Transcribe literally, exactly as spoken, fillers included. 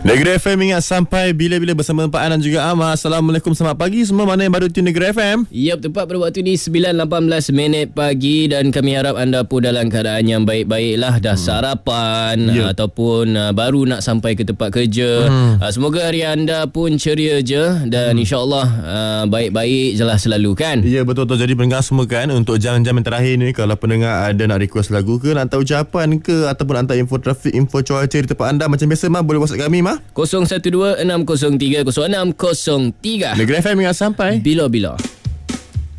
Negeri F M ingat sampai bila-bila bersama Pak An dan juga Amar. Assalamualaikum, selamat pagi semua mana yang baru tune Negeri F M. Yap, tepat pada waktu ni sembilan lapan belas minit pagi dan kami harap anda pun dalam keadaan yang baik-baik lah. Dah sarapan yeah. ataupun uh, baru nak sampai ke tempat kerja. hmm. uh, Semoga hari anda pun ceria je dan hmm. insyaAllah uh, baik-baik je lah selalu kan. Ya, betul-betul. Jadi pendengar semua kan, untuk jam-jam yang terakhir ni, kalau pendengar ada nak request lagu ke, nak hantar ucapan ke, ataupun hantar info trafik, info cuaca di tempat anda, macam biasa mah boleh WhatsApp kami mah kosong satu dua enam kosong tiga kosong enam kosong tiga. Negeri F M ingat sampai bila-bila.